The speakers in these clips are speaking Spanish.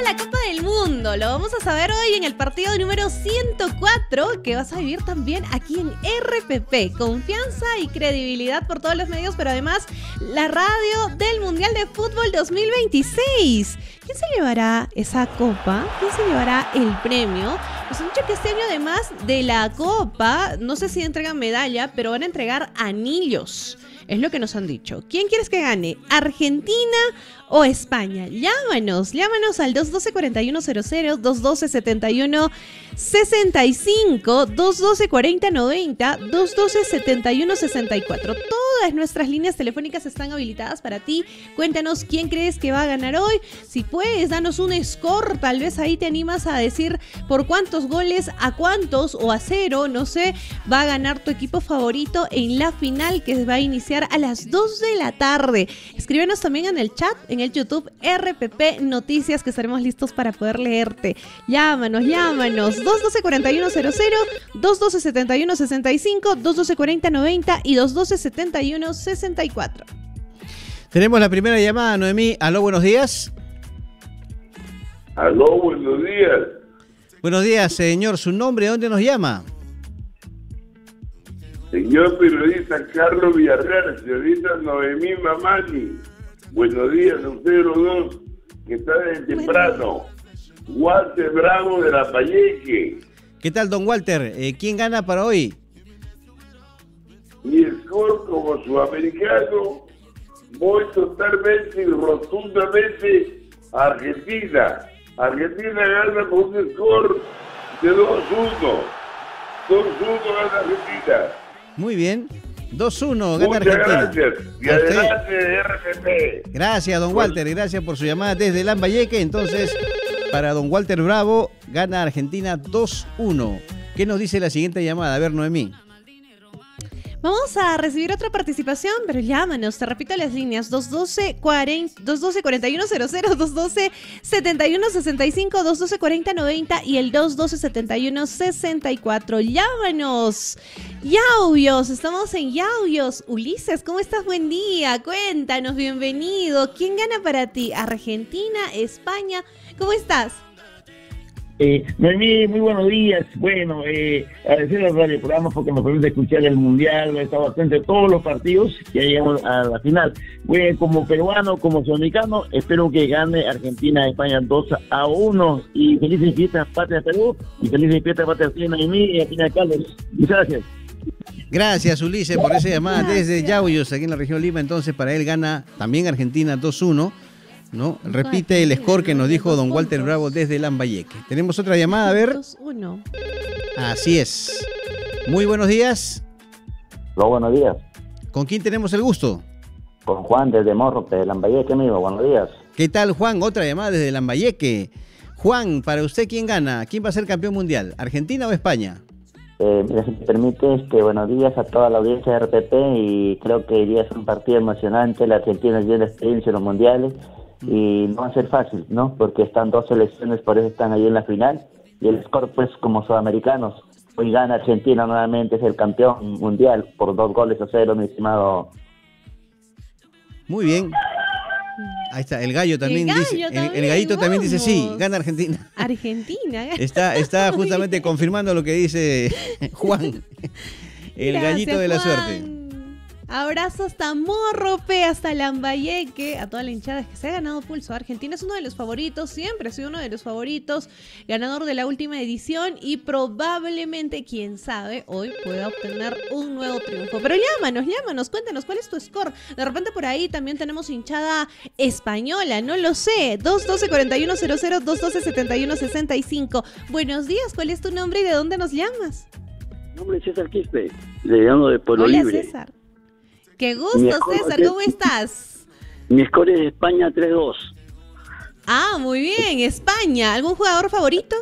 la Copa del Mundo. Lo vamos a saber hoy en el partido número 104 que vas a vivir también aquí en RPP. Confianza y credibilidad por todos los medios, pero además la radio del Mundial de Fútbol 2026. ¿Quién se llevará esa copa? ¿Quién se llevará el premio? Nos han dicho que este año, además de la copa, no sé si entregan medalla, pero van a entregar anillos. Es lo que nos han dicho. ¿Quién quieres que gane? ¿Argentina o España? Llámanos al 212-4100, 212-71-65, 212-4090, 212-71-64. Todas nuestras líneas telefónicas están habilitadas para ti. Cuéntanos quién crees que va a ganar hoy. Si puedes, danos un score. Tal vez ahí te animas a decir por cuántos goles, a cuántos o a 0, no sé, va a ganar tu equipo favorito en la final que va a iniciar a las 2 de la tarde. Escríbenos también en el chat, en el YouTube RPP Noticias, que estaremos listos para poder leerte. Llámanos. 212-4100, 212-71-65, 212-4090 y 212-71-64. Tenemos la primera llamada, Noemí. Aló, buenos días. Aló, buenos días. Buenos días, señor. ¿Su nombre? ¿Dónde nos llama? Señor periodista Carlos Villarreal, señorita Noemí Mamani. Buenos días a ustedes los dos, que están desde temprano. Walter Bravo de Lambayeque. ¿Qué tal, don Walter? ¿Quién gana para hoy? Mi score como sudamericano, voy totalmente y rotundamente a Argentina. Argentina gana por un score de 2-1. 2-1 gana Argentina. Muy bien. 2-1 gana Muchas Argentina. Gracias. Y adelante de RPP. Gracias, don Walter. Y gracias por su llamada desde Lambayeque. Entonces, para don Walter Bravo, gana Argentina 2-1. ¿Qué nos dice la siguiente llamada? A ver, Noemí. Vamos a recibir otra participación, pero llámanos, te repito las líneas, 212-4100, 212-7165, 212-4090 y el 212-7164. Llámanos. Yauyos, estamos en Yauyos. Ulises, ¿cómo estás? Buen día, cuéntanos, bienvenido. ¿Quién gana para ti? ¿Argentina? ¿España? ¿Cómo estás? Noemí, muy buenos días. Bueno, agradecer al radio programa porque nos permite escuchar el Mundial. He estado atento a todos los partidos y ya llegamos a la final. Bueno, como peruano, como sudamericano, espero que gane Argentina España 2-1. Y felices fiestas patria Perú y felices fiestas patria Noemí y a Carlos. Muchas gracias. Gracias, Ulises, por esa llamada desde Yauyos, aquí en la región Lima. Entonces, para él gana también Argentina 2-1. ¿No? Repite el score que nos dijo don Walter Bravo desde Lambayeque. Tenemos otra llamada, a ver. 2-1. Así es. Muy buenos días. Hola, buenos días. ¿Con quién tenemos el gusto? Con Juan desde Morro, de Lambayeque, amigo. Buenos días. ¿Qué tal, Juan? Otra llamada desde Lambayeque. Juan, para usted, ¿quién gana? ¿Quién va a ser campeón mundial? ¿Argentina o España? Mira, si me permite, buenos días a toda la audiencia de RPP y creo que hoy día es un partido emocionante. La Argentina tiene experiencia en los mundiales. Y no va a ser fácil, ¿no? Porque están dos selecciones, por eso están ahí en la final. Y el score, pues, como sudamericanos, hoy gana Argentina nuevamente, es el campeón mundial por 2-0, mi estimado. Muy bien. Ahí está, el gallo también dice, el gallito también dice sí, gana Argentina. Argentina. Está justamente confirmando lo que dice Juan, el Gracias, gallito de la Juan. suerte. Abrazo hasta Morrope, hasta Lambayeque, a toda la hinchada que se ha ganado pulso. Argentina es uno de los favoritos, siempre ha sido uno de los favoritos, ganador de la última edición y probablemente, quién sabe, hoy pueda obtener un nuevo triunfo. Pero llámanos, cuéntanos, ¿cuál es tu score? De repente por ahí también tenemos hinchada española, no lo sé. 212-4100, 212-7165. Buenos días, ¿cuál es tu nombre y de dónde nos llamas? Mi nombre es César Quispe, le llamo de Pueblo Hola, Libre. César. Qué gusto, César, ¿cómo estás? Mi score es España 3-2. Ah, muy bien, España. ¿Algún jugador favorito?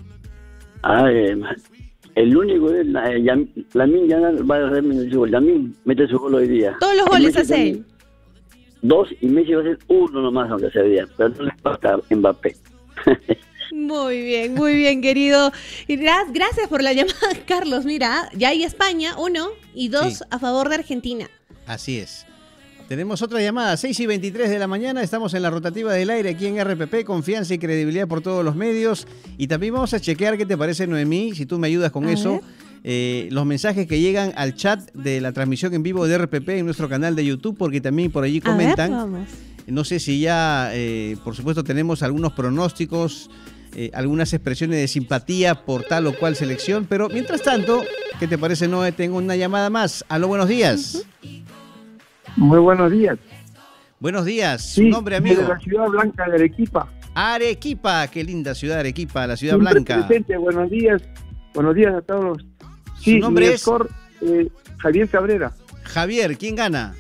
El único es Lamine Yamal, va a hacer su gol. Lamine mete su gol hoy día. Todos los goles hace él. 2 y Messi va a hacer 1 nomás, aunque sea día. Pero no les falta Mbappé. Muy bien, querido. Y gracias por la llamada, Carlos. Mira, ya hay España, 1 y 2 Sí. a favor de Argentina. Así es. Tenemos otra llamada, 6:23 de la mañana, estamos en la rotativa del aire aquí en RPP, confianza y credibilidad por todos los medios. Y también vamos a chequear qué te parece, Noemí, si tú me ayudas con eso. Los mensajes que llegan al chat de la transmisión en vivo de RPP en nuestro canal de YouTube, porque también por allí comentan. Vamos. No sé si ya, por supuesto, tenemos algunos pronósticos, algunas expresiones de simpatía por tal o cual selección, pero mientras tanto, ¿qué te parece, Noé? Tengo una llamada más. Aló, buenos días. Muy buenos días. Buenos días. Sí, ¿Su nombre, amigo? de la Ciudad Blanca de Arequipa. Arequipa, qué linda ciudad Arequipa, la Ciudad Siempre Blanca. presente. Buenos días a todos. Sí, ¿Su nombre mi es? score, Javier Cabrera. Javier, ¿quién gana?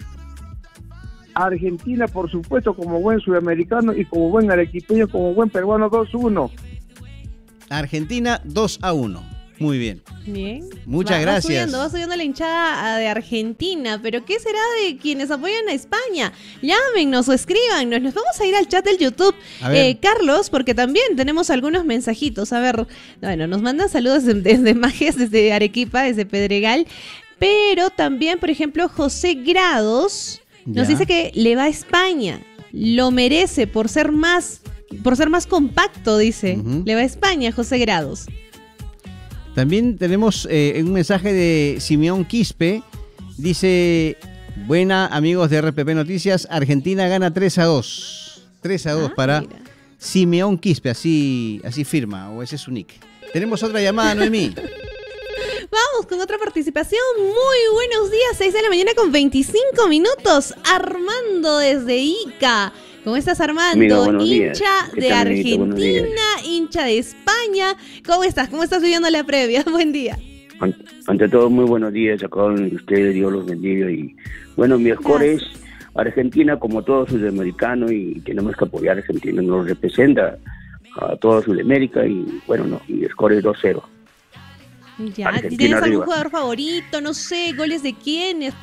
Argentina, por supuesto, como buen sudamericano y como buen arequipeño, como buen peruano, 2-1. Argentina 2-1. Muy bien. Bien. Muchas gracias. Va subiendo la hinchada de Argentina, pero ¿qué será de quienes apoyan a España? Llámenos o escríbanos, nos vamos a ir al chat del YouTube. Carlos, porque también tenemos algunos mensajitos. A ver, bueno, nos mandan saludos desde Majes, desde Arequipa, desde Pedregal, pero también, por ejemplo, José Grados nos dice que le va a España, lo merece por ser más compacto, dice. Le va a España, José Grados. También tenemos un mensaje de Simeón Quispe. Dice, buena amigos de RPP Noticias, Argentina gana 3-2. 3-2 para mira. Simeón Quispe, así firma, o ese es su nick. Tenemos otra llamada, Noemí. Vamos con otra participación. Muy buenos días, 6 de la mañana con 25 minutos. Armando desde Ica. ¿Cómo estás, Armando? Amigo, hincha de tal, Argentina, hincha de España. ¿Cómo estás? ¿Cómo estás viviendo la previa? Buen día. Ante todo, muy buenos días a cada uno de ustedes, Dios los bendiga. Y bueno, mi score es Argentina como todo sudamericano y tenemos que apoyar a Argentina, nos representa a toda Sudamérica y bueno, no, mi score es 2-0. Ya, Argentina ¿tienes algún arriba. jugador favorito? No sé, goles de quiénes.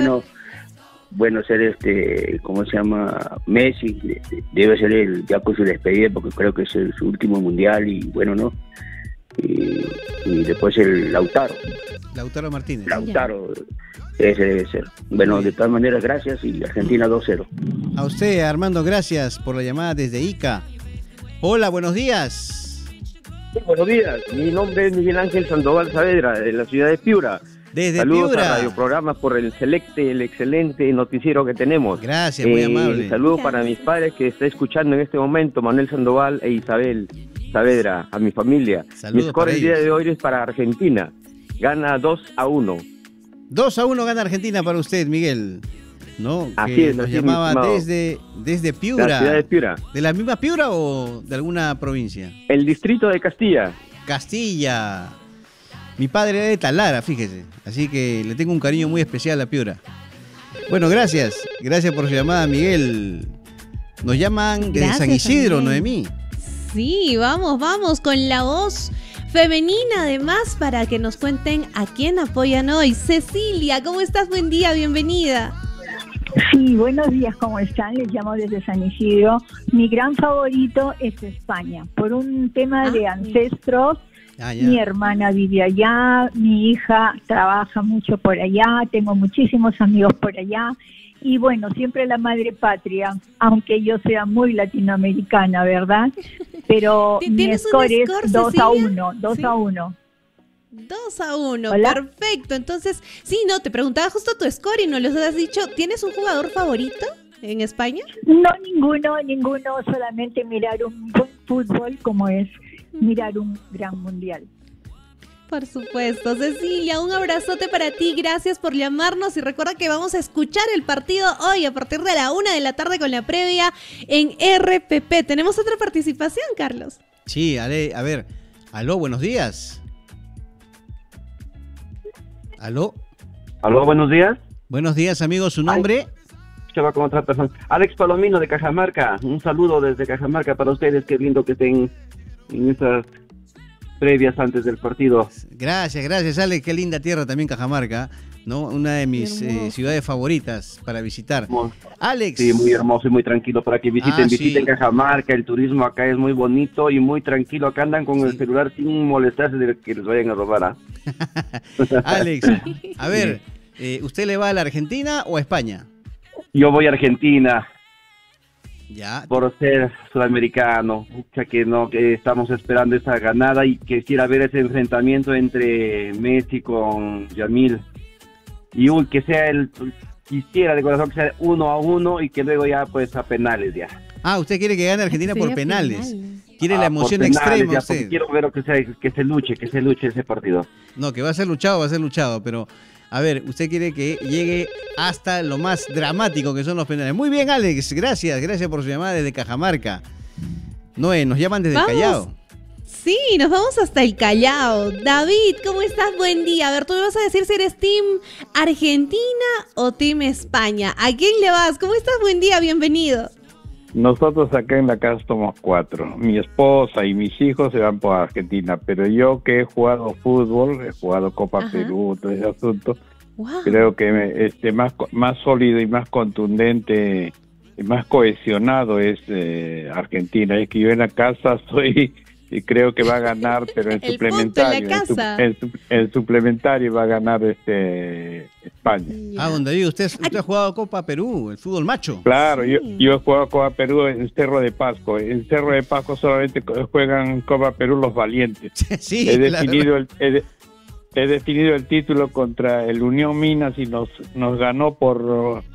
Bueno, ser ¿cómo se llama? Messi, debe ser el ya con su despedida porque creo que es su último mundial y bueno, ¿no? Y después el Lautaro Martínez. Ese debe ser. Bueno, de todas maneras, gracias y Argentina 2-0. A usted, Armando, gracias por la llamada desde Ica. Hola, buenos días. Sí, buenos días, mi nombre es Miguel Ángel Sandoval Saavedra, de la ciudad de Piura. Desde Saludos Piura. a Radio Programa por el excelente noticiero que tenemos. Gracias, muy amable. Saludos para mis padres que está escuchando en este momento, Manuel Sandoval e Isabel Saavedra, a mi familia. Saludos Mi score para el día ellos. de hoy es para Argentina. Gana 2-1. 2-1 gana Argentina para usted, Miguel. ¿No? Así Que es, nos así es, llamaba mi desde Piura. La ciudad de Piura. ¿De la misma Piura o de alguna provincia? El distrito de Castilla. Castilla. Mi padre era de Talara, fíjese. Así que le tengo un cariño muy especial a Piura. Bueno, gracias. Gracias por su llamada, Miguel. Nos llaman desde San Isidro, Noemí. Sí, vamos con la voz femenina además para que nos cuenten a quién apoyan hoy. Cecilia, ¿cómo estás? Buen día, bienvenida. Sí, buenos días, ¿cómo están? Les llamo desde San Isidro. Mi gran favorito es España, por un tema de ancestros. Mi hermana vive allá, mi hija trabaja mucho por allá, tengo muchísimos amigos por allá. Y bueno, siempre la madre patria, aunque yo sea muy latinoamericana, ¿verdad? Pero mi score es 2-1, 2-1. 2-1, Hola. perfecto. Entonces, sí, no, te preguntaba justo tu score y nos lo has dicho. ¿Tienes un jugador favorito en España? No, ninguno, solamente mirar un buen fútbol como es mirar un gran mundial. Por supuesto, Cecilia, un abrazote para ti, gracias por llamarnos y recuerda que vamos a escuchar el partido hoy a partir de la 1 de la tarde con la previa en RPP. ¿Tenemos otra participación, Carlos? Sí, a ver. Aló, buenos días. Aló. Aló, buenos días. Buenos días, amigo, ¿su nombre? Se va con otra persona. Alex Palomino de Cajamarca. Un saludo desde Cajamarca para ustedes. Qué lindo que estén en estas previas antes del partido. Gracias, Alex. Qué linda tierra también Cajamarca, ¿no? Una de mis ciudades favoritas para visitar. Alex. Sí, muy hermoso y muy tranquilo para que visiten. Sí. Visiten Cajamarca. El turismo acá es muy bonito y muy tranquilo. Acá andan con el celular sin molestarse de que les vayan a robar. Alex, a ver, ¿usted le va a la Argentina o a España? Yo voy a Argentina. Ya. Por ser sudamericano, que estamos esperando esa ganada y quisiera ver ese enfrentamiento entre Messi con Yamil. Y quisiera de corazón que sea 1-1 y que luego ya pues a penales ya. Usted quiere que gane Argentina por penales. Quiere la emoción por penales, extrema ya, usted. Quiero ver que se luche ese partido. No, que va a ser luchado, pero a ver, usted quiere que llegue hasta lo más dramático que son los penales. Muy bien, Alex, gracias por su llamada desde Cajamarca. Noé, nos llaman desde el Callao. Sí, nos vamos hasta el Callao. David, ¿cómo estás? Buen día. A ver, tú me vas a decir si eres Team Argentina o Team España. ¿A quién le vas? ¿Cómo estás? Buen día, bienvenido. Nosotros acá en la casa somos 4. Mi esposa y mis hijos se van por Argentina, pero yo que he jugado fútbol, he jugado Copa Perú, todo ese asunto, creo que más sólido y más contundente y más cohesionado es Argentina. Es que yo en la casa y creo que va a ganar, pero en suplementario. En suplementario va a ganar España. Don David, usted ha jugado Copa Perú, el fútbol macho. Claro, yo he jugado Copa Perú en Cerro de Pasco. En Cerro de Pasco solamente juegan Copa Perú los valientes. Sí, he definido el título contra el Unión Minas y nos ganó por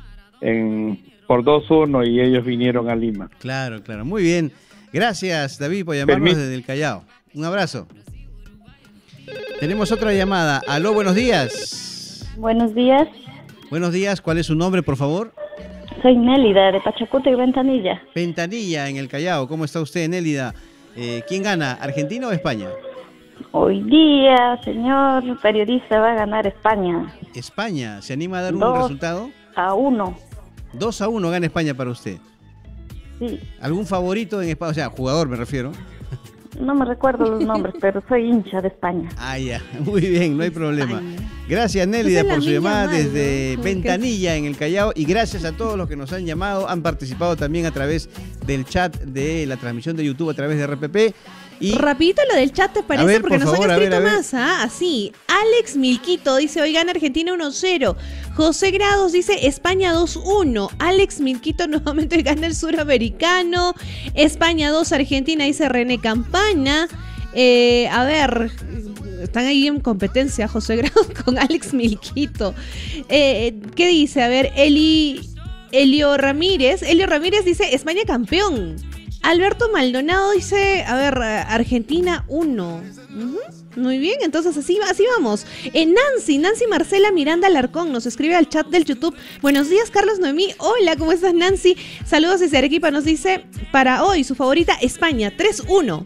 2-1 y ellos vinieron a Lima. Claro, muy bien. Gracias, David, por llamarnos desde el Callao. Un abrazo. Tenemos otra llamada. Aló, buenos días. Buenos días. Buenos días, ¿cuál es su nombre, por favor? Soy Nélida, de Pachacuti y Ventanilla. Ventanilla, en el Callao. ¿Cómo está usted, Nélida? ¿Quién gana, Argentina o España? Hoy día, señor periodista, va a ganar España. ¿España? ¿Se anima a dar un resultado? 2-1. 2-1 gana España para usted. Sí. ¿Algún favorito en España? O sea, jugador me refiero. No me recuerdo los nombres, pero soy hincha de España. Ya. Muy bien, no hay problema. Gracias, Nélida, por su llamada desde Ventanilla, en el Callao. Y gracias a todos los que nos han llamado. Han participado también a través del chat de la transmisión de YouTube a través de RPP. Y rapidito lo del chat, ¿te parece? Porque nos han escrito más, así. Alex Milquito dice, hoy gana Argentina 1-0. José Grados dice, España 2-1. Alex Milquito nuevamente gana el suramericano. España 2, Argentina, dice René Campana. A ver, están ahí en competencia José Grados con Alex Milquito. ¿Qué dice? A ver, Elio Ramírez dice, España campeón. Alberto Maldonado dice, Argentina 1. Muy bien, entonces así vamos. Nancy Marcela Miranda Alarcón nos escribe al chat del YouTube. Buenos días, Carlos Noemí. Hola, ¿cómo estás, Nancy? Saludos desde Arequipa. Nos dice, para hoy, su favorita, España, 3-1.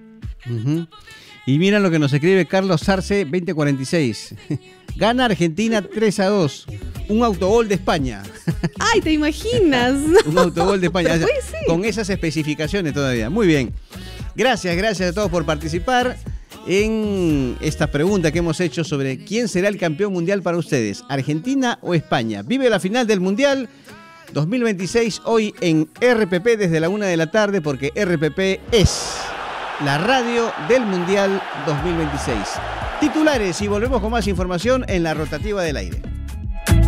Y mira lo que nos escribe Carlos Arce, 2046. Gana Argentina 3-2. Un autogol de España. ¡Ay, te imaginas! Un autogol de España. Con esas especificaciones todavía. Muy bien. Gracias a todos por participar en esta pregunta que hemos hecho sobre quién será el campeón mundial para ustedes, Argentina o España. Vive la final del Mundial 2026 hoy en RPP desde la 1 de la tarde, porque RPP es la radio del Mundial 2026. Titulares y volvemos con más información en la rotativa del aire.